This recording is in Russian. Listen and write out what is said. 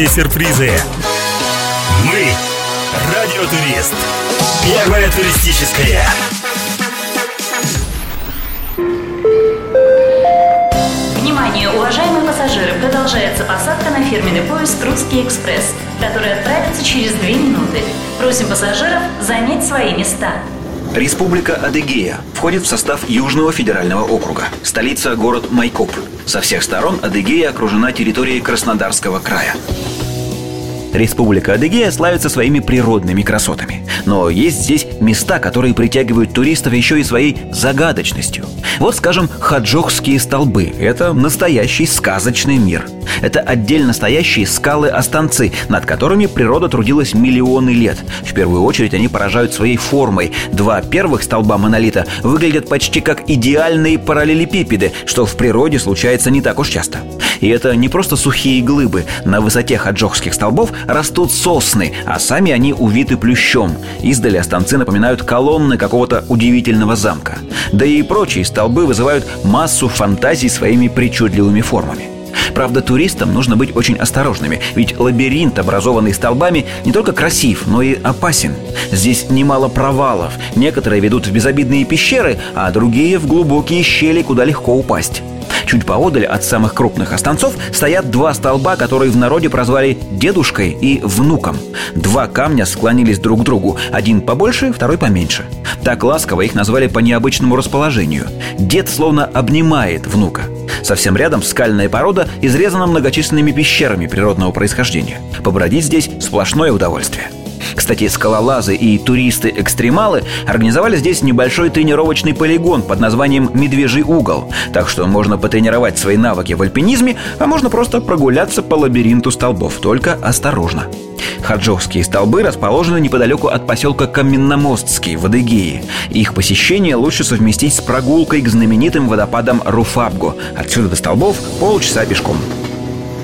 Сюрпризы. Мы Радиотурист. Первая туристическая. Внимание, уважаемые пассажиры! Продолжается посадка на фирменный поезд «Русский экспресс», который отправится через 2 минуты. Просим пассажиров занять свои места. Республика Адыгея входит в состав Южного федерального округа. Столица – город Майкоп. Со всех сторон Адыгея окружена территорией Краснодарского края. Республика Адыгея славится своими природными красотами. Но есть здесь места, которые притягивают туристов еще и своей загадочностью. Вот, скажем, Хаджохские столбы – это настоящий сказочный мир. Это отдельно стоящие скалы-останцы, над которыми природа трудилась миллионы лет. В первую очередь они поражают своей формой. 2 первых столба монолита выглядят почти как идеальные параллелепипеды, что в природе случается не так уж часто. И это не просто сухие глыбы. На высоте хаджохских столбов растут сосны, а сами они увиты плющом. Издали останцы напоминают колонны какого-то удивительного замка. Да и прочие столбы вызывают массу фантазий своими причудливыми формами. Правда, туристам нужно быть очень осторожными, ведь лабиринт, образованный столбами, не только красив, но и опасен. Здесь немало провалов. Некоторые ведут в безобидные пещеры, а другие в глубокие щели, куда легко упасть. Чуть поодаль от самых крупных останцов стоят 2 столба, которые в народе прозвали «дедушкой» и «внуком». 2 камня склонились друг к другу, один побольше, второй поменьше. Так ласково их назвали по необычному расположению. Дед словно обнимает внука. Совсем рядом скальная порода изрезана многочисленными пещерами природного происхождения. Побродить здесь сплошное удовольствие. Кстати, скалолазы и туристы-экстремалы организовали здесь небольшой тренировочный полигон под названием «Медвежий угол». Так что можно потренировать свои навыки в альпинизме, а можно просто прогуляться по лабиринту столбов, только осторожно. Хаджохские столбы расположены неподалеку от поселка Каменномостский в Адыгее. Их посещение лучше совместить с прогулкой к знаменитым водопадам Руфабго. Отсюда до столбов полчаса пешком.